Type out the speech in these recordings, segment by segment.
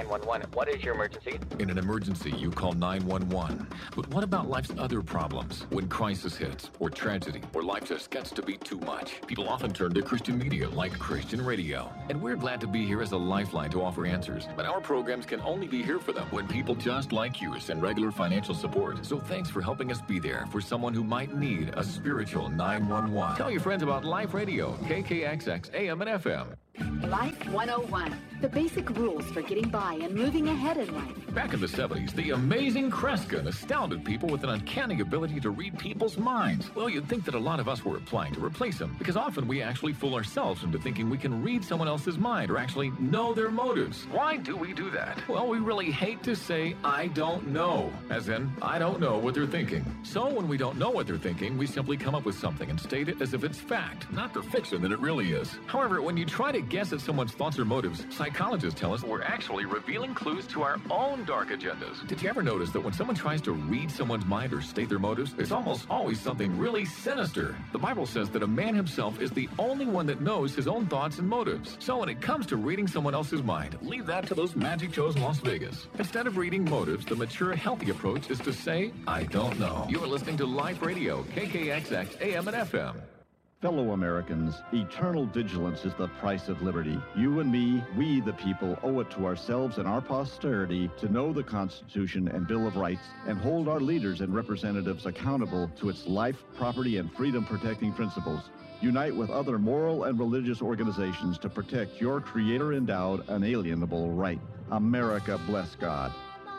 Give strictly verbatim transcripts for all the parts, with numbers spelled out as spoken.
nine one one. What is your emergency? In an emergency, you call nine one one. But what about life's other problems? When crisis hits, or tragedy, or life just gets to be too much, people often turn to Christian media like Christian Radio. And we're glad to be here as a lifeline to offer answers. But our programs can only be here for them when people just like you send regular financial support. So thanks for helping us be there for someone who might need a spiritual nine one one. Tell your friends about Life Radio, K K X X, A M and F M. Life one oh one. The basic rules for getting by and moving ahead in life. Back in the seventies, the amazing Kreskin astounded people with an uncanny ability to read people's minds. Well, you'd think that a lot of us were applying to replace him, because often we actually fool ourselves into thinking we can read someone else's mind or actually know their motives. Why do we do that? Well, we really hate to say, I don't know, as in, I don't know what they're thinking. So when we don't know what they're thinking, we simply come up with something and state it as if it's fact, not the fiction that it really is. However, when you try to guess at someone's thoughts or motives, psychologists tell us we're actually revealing clues to our own dark agendas. Did you ever notice that when someone tries to read someone's mind or state their motives, there's almost always something really sinister? The Bible says that a man himself is the only one that knows his own thoughts and motives. So when it comes to reading someone else's mind, leave that to those magic shows in Las Vegas. Instead of reading motives, the mature, healthy approach is to say, I don't know. You are listening to Life Radio, K K X X, A M and F M. Fellow Americans, eternal vigilance is the price of liberty. You and me, we the people, owe it to ourselves and our posterity to know the Constitution and Bill of Rights and hold our leaders and representatives accountable to its life, property, and freedom-protecting principles. Unite with other moral and religious organizations to protect your Creator-endowed, unalienable right. America bless God.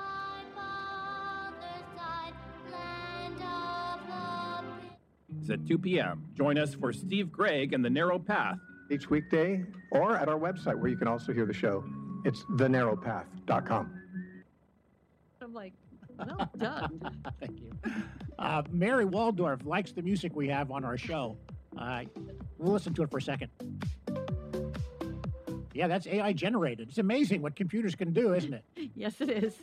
It's at two p.m. Join us for Steve Gregg and The Narrow Path. Each weekday, or at our website where you can also hear the show. It's the narrow path dot com. I'm like, well done. Thank you. Uh, Mary Waldorf likes the music we have on our show. Uh, we'll listen to it for a second. Yeah, that's A I generated. It's amazing what computers can do, isn't it? Yes, it is.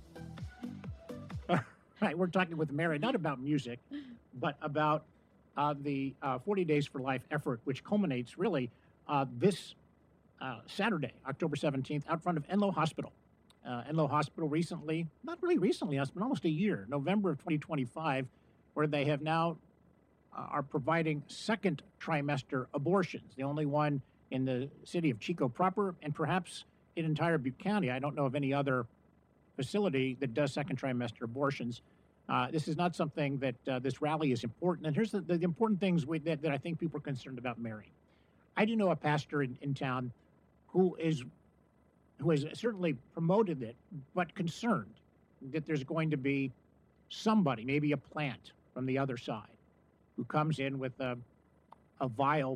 All right, we're talking with Mary, not about music, but about uh, the uh, forty Days for Life effort, which culminates really uh, this uh, Saturday, October seventeenth, out front of Enloe Hospital. Uh, Enloe Hospital recently, not really recently, it's been almost a year, November of twenty twenty-five, where they have now uh, are providing second trimester abortions, the only one in the city of Chico proper, and perhaps in entire Butte County. I don't know of any other facility that does second trimester abortions. Uh, this is not something that uh, this rally is important. And here's the, the important things we, that, that I think people are concerned about Mary. I do know a pastor in, in town who is who has certainly promoted it, but concerned that there's going to be somebody, maybe a plant from the other side, who comes in with a, a vile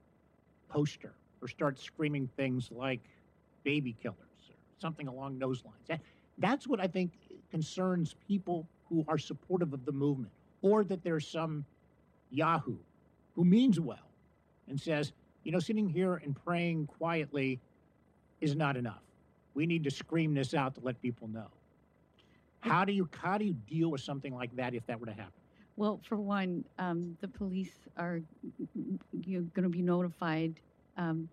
poster or starts screaming things like baby killers or something along those lines. That, that's what I think concerns people who are supportive of the movement, or that there's some Yahoo who means well and says, you know, sitting here and praying quietly is not enough. We need to scream this out to let people know. How do you how do you deal with something like that if that were to happen? Well, for one, um, the police are you're going to be notified um,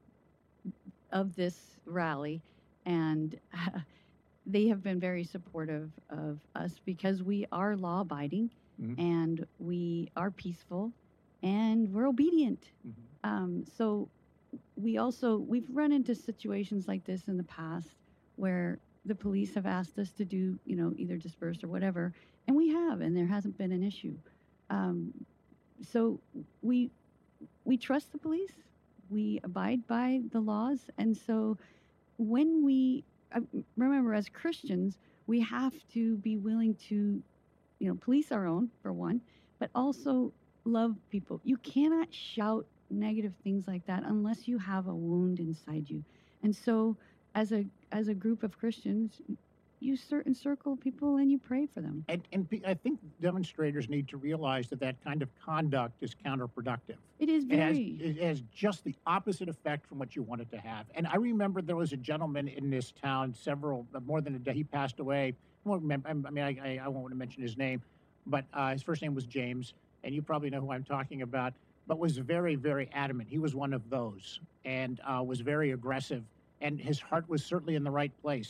of this rally, and uh, they have been very supportive of us because we are law-abiding, mm-hmm. and we are peaceful, and we're obedient. Mm-hmm. Um, so we also, we've run into situations like this in the past where the police have asked us to do, you know, either disperse or whatever, and we have, and there hasn't been an issue. Um, so we we trust the police, we abide by the laws, and so when we uh, remember, as Christians, we have to be willing to, you know, police our own, for one, but also love people. You cannot shout negative things like that unless you have a wound inside you. And so as a as a group of Christians, you certain circle people and you pray for them. And, and I think demonstrators need to realize that that kind of conduct is counterproductive. It is very. It has, it has just the opposite effect from what you want it to have. And I remember there was a gentleman in this town, several, more than a day, he passed away. I won't remember, I mean, I, I, I won't want to mention his name, but uh, his first name was James, and you probably know who I'm talking about, but was very, very adamant. He was one of those, and uh, was very aggressive, and his heart was certainly in the right place.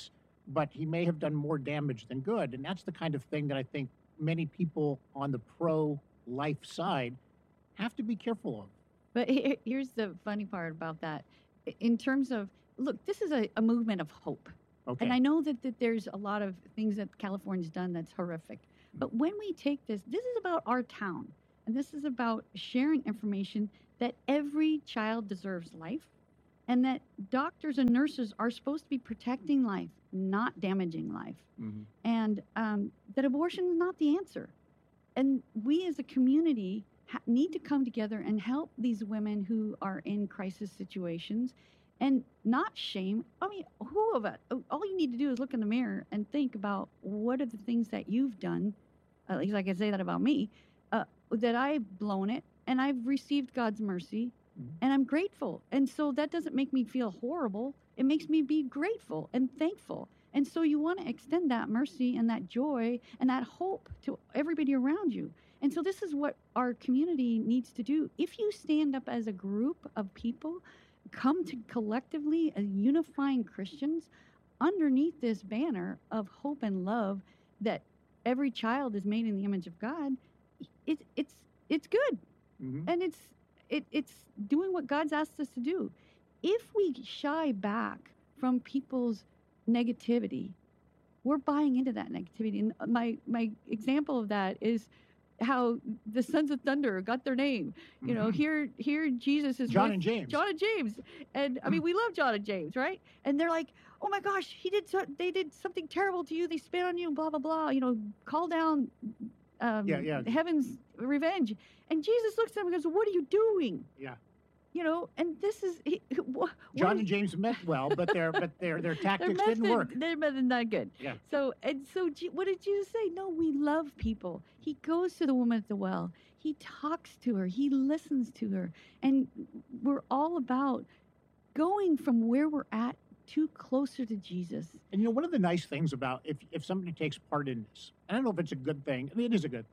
but he may have done more damage than good. And that's the kind of thing that I think many people on the pro-life side have to be careful of. But here, here's the funny part about that. In terms of, look, this is a, a movement of hope. Okay. And I know that, that there's a lot of things that California's done that's horrific. But when we take this, this is about our town. And this is about sharing information that every child deserves life, and that doctors and nurses are supposed to be protecting life, not damaging life. Mm-hmm. And um, that abortion is not the answer. And we as a community ha- need to come together and help these women who are in crisis situations and not shame. I mean, who of it? All you need to do is look in the mirror and think about what are the things that you've done, at least I can say that about me, uh, that I've blown it and I've received God's mercy. And I'm grateful. And so that doesn't make me feel horrible. It makes me be grateful and thankful. And so you want to extend that mercy and that joy and that hope to everybody around you. And so this is what our community needs to do. If you stand up as a group of people, come to collectively as unifying Christians underneath this banner of hope and love that every child is made in the image of God, it, it's it's good. Mm-hmm. And it's It, it's doing what God's asked us to do. If we shy back from people's negativity, we're buying into that negativity. And my my example of that is how the Sons of Thunder got their name. You know, Mhm. here here Jesus is John with- and James. John and James, and I mean we love John and James, right? And they're like, oh my gosh, he did so, they did something terrible to you. They spit on you, blah blah blah. You know, call down um, Yeah, yeah. heaven's revenge. And Jesus looks at him and goes, what are you doing? Yeah. You know, and this is he, what, John and James meant well, but their but their their tactics didn't work. They're better not good. Yeah. So and so, Je- what did Jesus say? No, we love people. He goes to the woman at the well. He talks to her. He listens to her, and we're all about going from where we're at to closer to Jesus. And you know, one of the nice things about if if somebody takes part in this, I don't know if it's a good thing. I mean, it is a good thing.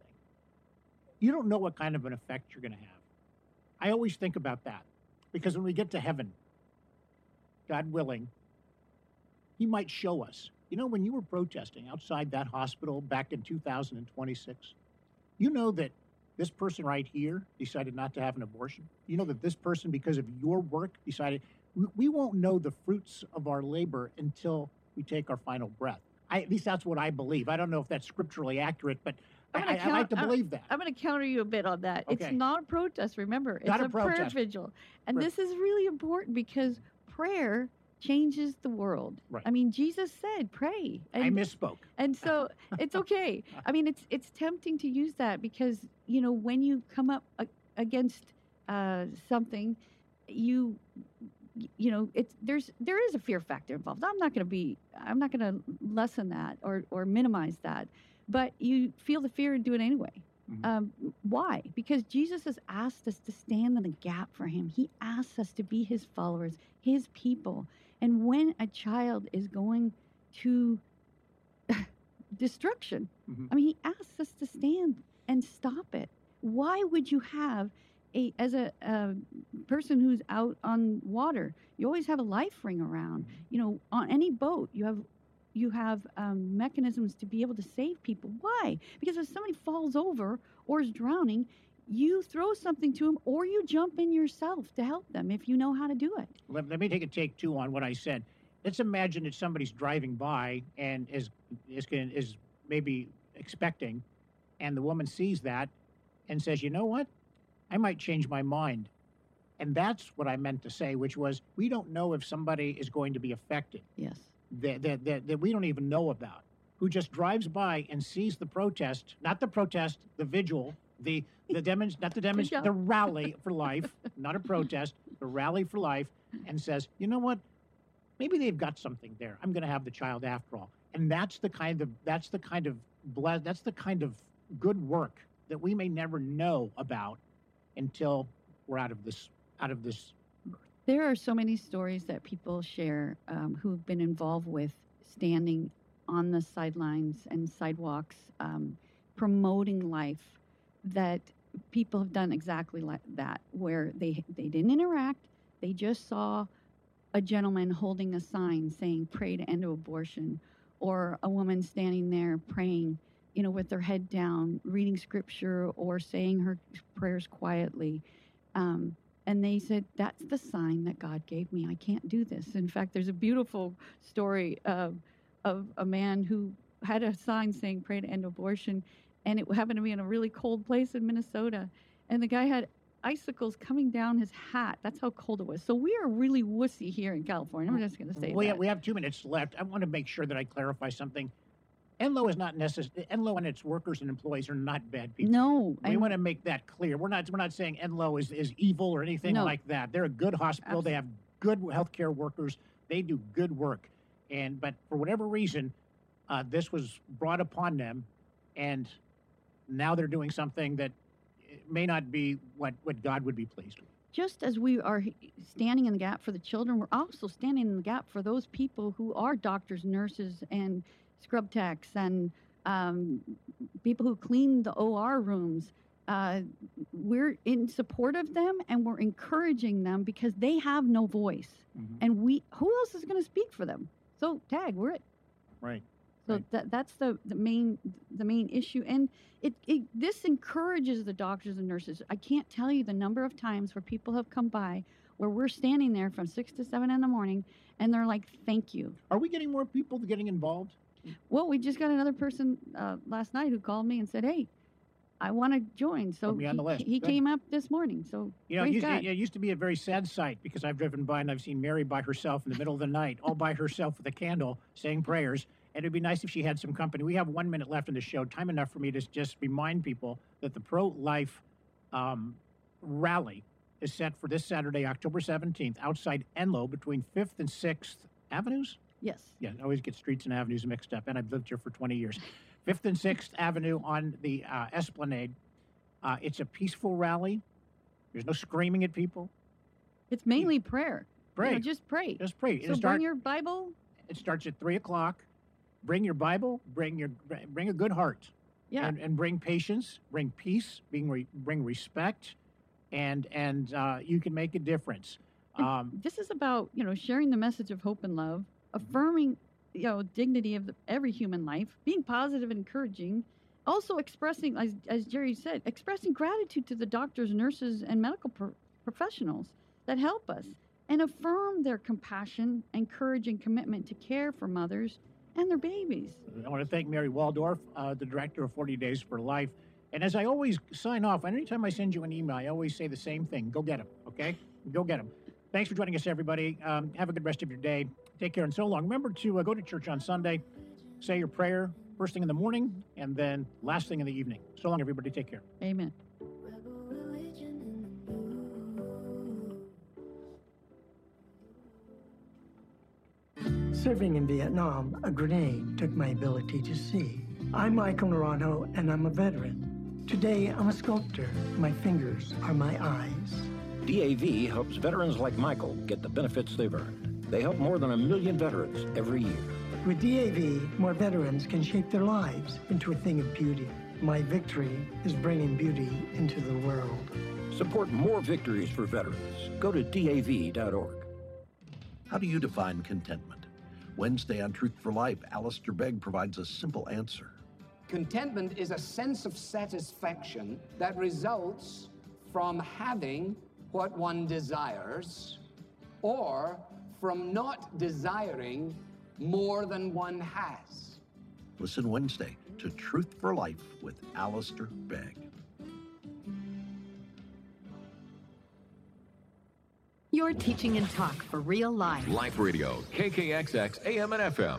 You don't know what kind of an effect you're going to have. I always think about that because when we get to heaven, God willing, he might show us. You know, when you were protesting outside that hospital back in two thousand twenty-six, you know that this person right here decided not to have an abortion. You know that this person, because of your work, decided we, we won't know the fruits of our labor until we take our final breath. I, at least that's what I believe. I don't know if that's scripturally accurate, but I, I'm gonna I, I like count- to believe that. I'm going to counter you a bit on that. Okay. It's not a protest, remember. It's Not a a prayer protest. vigil. And Right. this is really important because prayer changes the world. Right. I mean, Jesus said, pray. And, I misspoke. and so it's okay. I mean, it's it's tempting to use that because, you know, when you come up a, against uh, something, you you know, it's there's there is a fear factor involved. I'm not going to be I'm not going to lessen that or or minimize that. But you feel the fear and do it anyway. Mhm. Um, why? Because Jesus has asked us to stand in the gap for him. He asks us to be his followers, his people. And when a child is going to destruction, Mhm. I mean, he asks us to stand and stop it. Why would you have a, as a, a person who's out on water, you always have a life ring around. You know, on any boat, you have you have um, mechanisms to be able to save people. Why? Because if somebody falls over or is drowning, you throw something to them or you jump in yourself to help them if you know how to do it. Let, let me take a take two on what I said. Let's imagine that somebody's driving by and is is can- is maybe expecting, and the woman sees that and says, "You know what? I might change my mind." And that's what I meant to say, which was we don't know if somebody is going to be affected Yes. that that that, that we don't even know about, who just drives by and sees the protest, not the protest, the vigil, the the demonst- not the demonst- job. the rally for life, not a protest, the rally for life, and says, "You know what? Maybe they've got something there. I'm going to have the child after all." And that's the kind of that's the kind of ble- that's the kind of good work that we may never know about until we're out of this out of this. There are so many stories that people share um, who've been involved with standing on the sidelines and sidewalks, um, promoting life, that people have done exactly like that, where they they didn't interact, they just saw a gentleman holding a sign saying "Pray to end abortion," or a woman standing there praying, you know, with their head down, reading scripture or saying her prayers quietly. Um, and they said, that's the sign that God gave me. I can't do this. In fact, there's a beautiful story of, of a man who had a sign saying, pray to end abortion. And it happened to be in a really cold place in Minnesota. And the guy had icicles coming down his hat. That's how cold it was. So we are really wussy here in California. I'm just going to say we that. Have, we have two minutes left. I want to make sure that I clarify something. Enlo is not necessary. Enlo and its workers and employees are not bad people. No. We want to make that clear. We're not we're not saying Enlo is, is evil or anything No. like that. They're a good hospital. Absolutely. They have good healthcare workers. They do good work. And but for whatever reason, uh, this was brought upon them, and now they're doing something that may not be what, what God would be pleased with. Just as we are standing in the gap for the children, we're also standing in the gap for those people who are doctors, nurses, and scrub techs, and um, people who clean the O R rooms. Uh, we're in support of them, and we're encouraging them because they have no voice. Mm-hmm. And we, who else is going to speak for them? So, tag, we're it. Right. So Right. that that's the, the main the main issue, and it, it this encourages the doctors and nurses. I can't tell you the number of times where people have come by where we're standing there from six to seven in the morning, and they're like, "Thank you." Are we getting more people getting involved? Well, we just got another person uh, last night who called me and said, "Hey, I want to join." So Put me on the he, list. he Good. came up this morning. So You know, it praise used, God. it, it used to be a very sad sight because I've driven by and I've seen Mary by herself in the middle of the night, all by herself with a candle, saying prayers. And it'd be nice if she had some company. We have one minute left in the show, time enough for me to just remind people that the pro-life um, rally is set for this Saturday, October seventeenth, outside Enlo between fifth and sixth Avenues. Yes. Yeah, I always get streets and avenues mixed up, and I've lived here for twenty years. fifth and sixth Avenue on the uh, Esplanade. Uh, it's a peaceful rally. There's no screaming at people. It's mainly prayer. Pray. You know, just pray. Just pray. So It, start, bring your Bible. it starts at three o'clock. Bring your Bible. Bring your bring a good heart. Yeah. And, and bring patience. Bring peace. Bring re, bring respect, and and uh, you can make a difference. Um, This is about, you know, sharing the message of hope and love, affirming, you know, dignity of the, every human life, being positive and encouraging, also expressing, as, as Jerry said, expressing gratitude to the doctors, nurses, and medical pro- professionals that help us, and affirm their compassion, and courage, and commitment to care for mothers and their babies. I want to thank Mary Waldorf, uh, the director of forty Days for Life. And as I always sign off, anytime I send you an email, I always say the same thing. Go get them, okay? Go get them. Thanks for joining us, everybody. Um, have a good rest of your day. Take care and so long. Remember to uh, go to church on Sunday, say your prayer first thing in the morning, and then last thing in the evening. So long, everybody. Take care. Amen. Serving in Vietnam, a grenade took my ability to see. I'm Michael Naranjo, and I'm a veteran. Today, I'm a sculptor. My fingers are my eyes. D A V helps veterans like Michael get the benefits they've earned. They help more than a million veterans every year. With D A V, more veterans can shape their lives into a thing of beauty. My victory is bringing beauty into the world. Support more victories for veterans. Go to D A V dot org. How do you define contentment? Wednesday on Truth for Life, Alistair Begg provides a simple answer. Contentment is a sense of satisfaction that results from having what one desires or from not desiring more than one has. Listen Wednesday to Truth for Life with Alistair Begg. You're teaching and talk for real life. Life Radio, K K X X, A M and F M.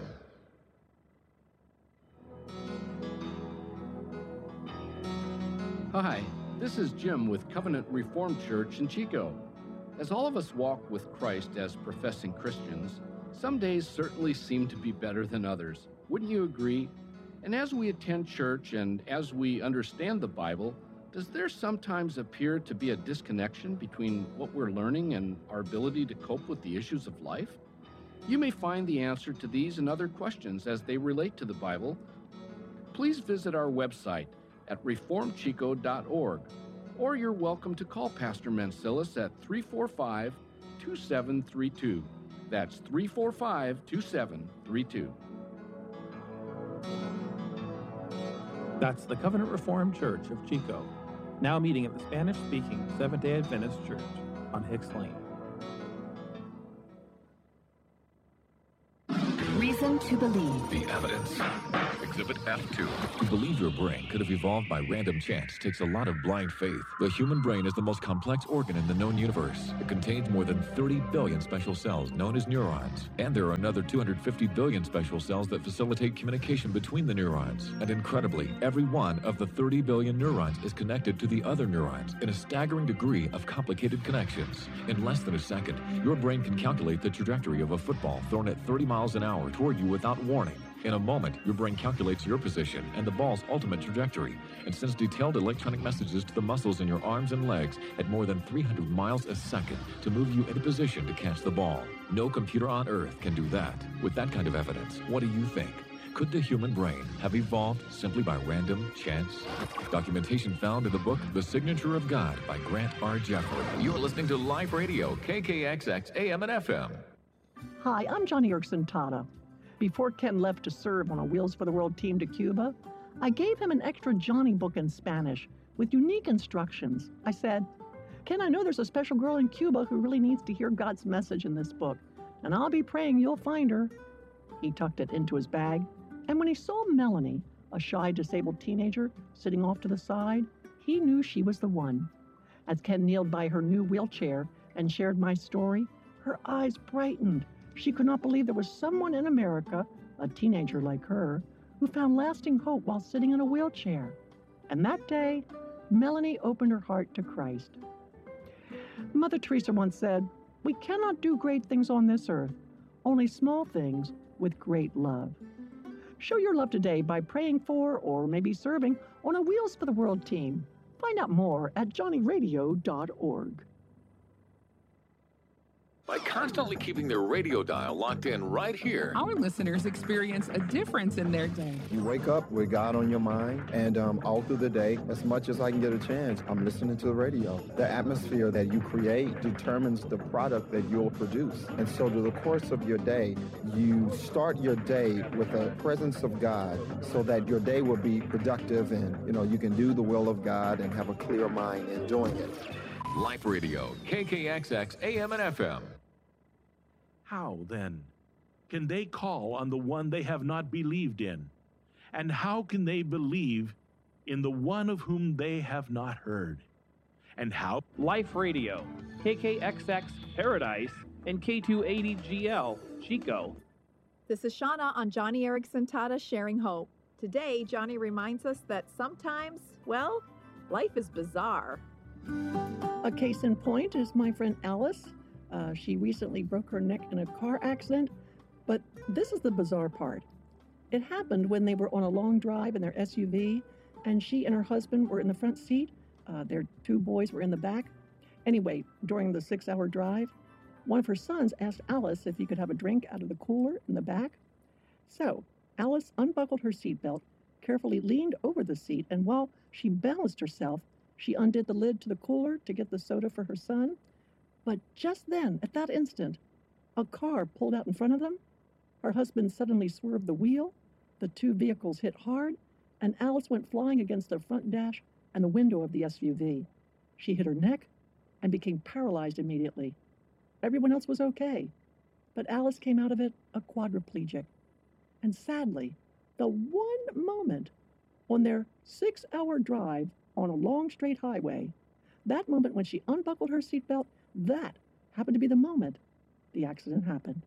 Hi, this is Jim with Covenant Reformed Church in Chico. As all of us walk with Christ as professing Christians, some days certainly seem to be better than others. Wouldn't you agree? And as we attend church and as we understand the Bible, does there sometimes appear to be a disconnection between what we're learning and our ability to cope with the issues of life? You may find the answer to these and other questions as they relate to the Bible. Please visit our website at reformed chico dot org, or you're welcome to call Pastor Mancilis at three four five, two seven three two. That's three four five, two seven three two. That's the Covenant Reformed Church of Chico, now meeting at the Spanish-speaking Seventh-day Adventist Church on Hicks Lane. Reason to believe. The evidence. Exhibit F two. To believe your brain could have evolved by random chance takes a lot of blind faith. The human brain is the most complex organ in the known universe. It contains more than thirty billion special cells known as neurons. And there are another two hundred fifty billion special cells that facilitate communication between the neurons. And incredibly, every one of the thirty billion neurons is connected to the other neurons in a staggering degree of complicated connections. In less than a second, your brain can calculate the trajectory of a football thrown at thirty miles an hour toward you without warning. In a moment, your brain calculates your position and the ball's ultimate trajectory and sends detailed electronic messages to the muscles in your arms and legs at more than three hundred miles a second to move you into position to catch the ball. No computer on Earth can do that. With that kind of evidence, what do you think? Could the human brain have evolved simply by random chance? Documentation found in the book The Signature of God by Grant R. Jeffrey. You're listening to Live Radio, K K X X A M and F M. Hi, I'm Johnny Erickson Tata. Before Ken left to serve on a Wheels for the World team to Cuba, I gave him an extra Johnny book in Spanish with unique instructions. I said, Ken, I know there's a special girl in Cuba who really needs to hear God's message in this book, and I'll be praying you'll find her. He tucked it into his bag, and when he saw Melanie, a shy, disabled teenager, sitting off to the side, he knew she was the one. As Ken kneeled by her new wheelchair and shared my story, her eyes brightened. She could not believe there was someone in America, a teenager like her, who found lasting hope while sitting in a wheelchair. And that day, Melanie opened her heart to Christ. Mother Teresa once said, "We cannot do great things on this earth, only small things with great love." Show your love today by praying for or maybe serving on a Wheels for the World team. Find out more at johnny radio dot org. By constantly keeping their radio dial locked in right here. Our listeners experience a difference in their day. You wake up with God on your mind, and um, all through the day, as much as I can get a chance, I'm listening to the radio. The atmosphere that you create determines the product that you'll produce. And so through the course of your day, you start your day with the presence of God so that your day will be productive and, you know, you can do the will of God and have a clear mind in doing it. Life Radio, K K X X A M and F M. How, then, can they call on the one they have not believed in? And how can they believe in the one of whom they have not heard? And how? Life Radio, K K X X Paradise, and K two eighty G L Chico. This is Shauna on Johnny Erickson Tata Sharing Hope. Today, Johnny reminds us that sometimes, well, life is bizarre. A case in point is my friend Alice. Uh, she recently broke her neck in a car accident, but this is the bizarre part. It happened when they were on a long drive in their S U V, and she and her husband were in the front seat. Uh, their two boys were in the back. Anyway, during the six-hour drive, one of her sons asked Alice if he could have a drink out of the cooler in the back. So Alice unbuckled her seatbelt, carefully leaned over the seat, and while she balanced herself, she undid the lid to the cooler to get the soda for her son. But just then, at that instant, a car pulled out in front of them. Her husband suddenly swerved the wheel. The two vehicles hit hard, and Alice went flying against the front dash and the window of the S U V. She hit her neck and became paralyzed immediately. Everyone else was okay, but Alice came out of it a quadriplegic. And sadly, the one moment on their six-hour drive on a long straight highway, that moment when she unbuckled her seatbelt, that happened to be the moment the accident happened.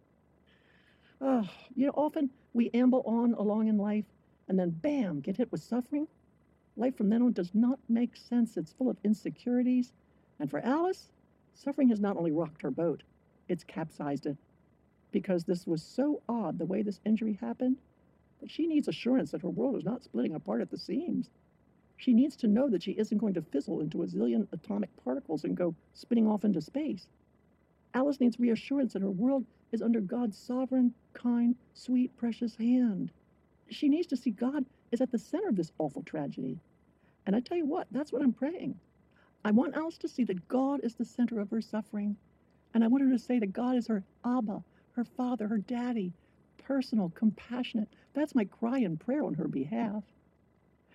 Oh, you know, often we amble on along in life and then bam, get hit with suffering. Life from then on does not make sense. It's full of insecurities. And for Alice, suffering has not only rocked her boat, it's capsized it. Because this was so odd, the way this injury happened, that she needs assurance that her world is not splitting apart at the seams. She needs to know that she isn't going to fizzle into a zillion atomic particles and go spinning off into space. Alice needs reassurance that her world is under God's sovereign, kind, sweet, precious hand. She needs to see God is at the center of this awful tragedy. And I tell you what, that's what I'm praying. I want Alice to see that God is the center of her suffering. And I want her to say that God is her Abba, her father, her daddy, personal, compassionate. That's my cry and prayer on her behalf.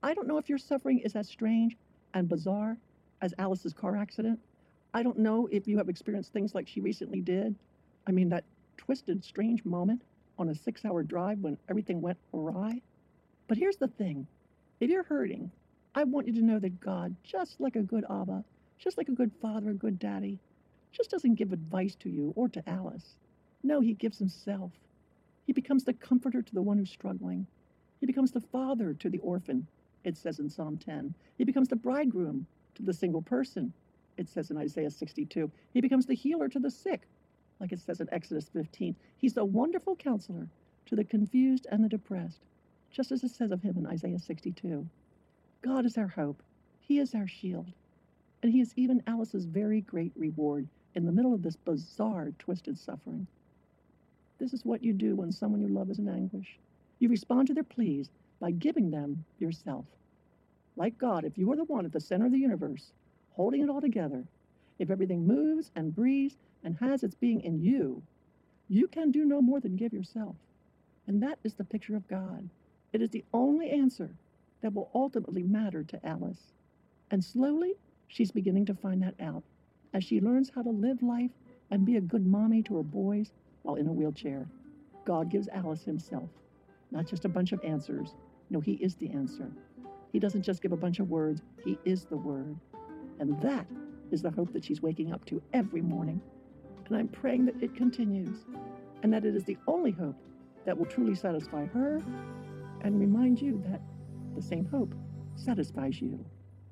I don't know if your suffering is as strange and bizarre as Alice's car accident. I don't know if you have experienced things like she recently did. I mean, that twisted, strange moment on a six-hour drive when everything went awry. But here's the thing. If you're hurting, I want you to know that God, just like a good Abba, just like a good father, a good daddy, just doesn't give advice to you or to Alice. No, he gives himself. He becomes the comforter to the one who's struggling. He becomes the father to the orphan, it says in Psalm ten. He becomes the bridegroom to the single person, it says in Isaiah sixty-two. He becomes the healer to the sick, like it says in Exodus fifteen. He's the wonderful counselor to the confused and the depressed, just as it says of him in Isaiah sixty-two. God is our hope. He is our shield. And he is even Alice's very great reward in the middle of this bizarre, twisted suffering. This is what you do when someone you love is in anguish. You respond to their pleas by giving them yourself. Like God, if you are the one at the center of the universe, holding it all together, if everything moves and breathes and has its being in you, you can do no more than give yourself. And that is the picture of God. It is the only answer that will ultimately matter to Alice. And slowly, she's beginning to find that out as she learns how to live life and be a good mommy to her boys while in a wheelchair. God gives Alice himself, not just a bunch of answers. No, he is the answer. He doesn't just give a bunch of words, he is the word. And that is the hope that she's waking up to every morning. And I'm praying that it continues, and that it is the only hope that will truly satisfy her and remind you that the same hope satisfies you.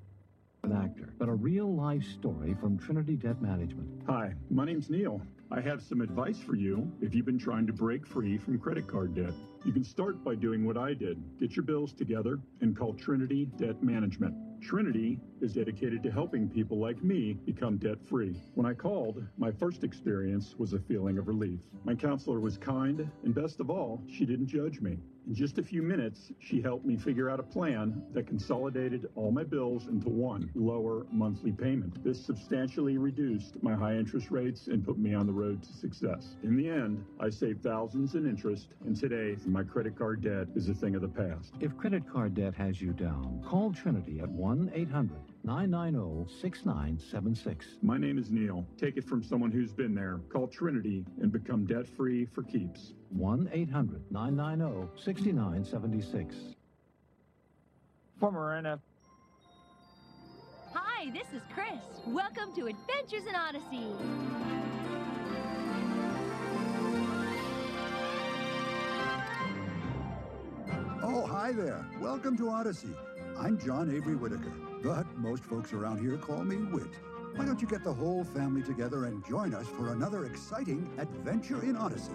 An actor, but a real-life story from Trinity Debt Management. Hi, my name's Neil. I have some advice for you if you've been trying to break free from credit card debt. You can start by doing what I did. Get your bills together and call Trinity Debt Management. Trinity is dedicated to helping people like me become debt-free. When I called, my first experience was a feeling of relief. My counselor was kind, and best of all, she didn't judge me. In just a few minutes, she helped me figure out a plan that consolidated all my bills into one lower monthly payment. This substantially reduced my high interest rates and put me on the road to success. In the end, I saved thousands in interest, and today, my credit card debt is a thing of the past. If credit card debt has you down, call Trinity at one eight hundred nine nine zero six nine seven six. My name is Neil. Take it from someone who's been there. Call Trinity and become debt-free for keeps. one eight hundred nine nine zero six nine seven six. Former N F. Hi, this is Chris. Welcome to Adventures in Odyssey. Oh, hi there. Welcome to Odyssey. I'm John Avery Whitaker, but most folks around here call me Whit. Why don't you get the whole family together and join us for another exciting adventure in Odyssey?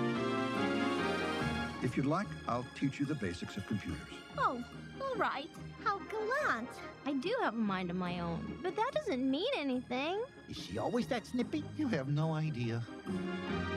If you'd like, I'll teach you the basics of computers. Oh, all right. How gallant. I do have a mind of my own, but that doesn't mean anything. Is she always that snippy? You have no idea.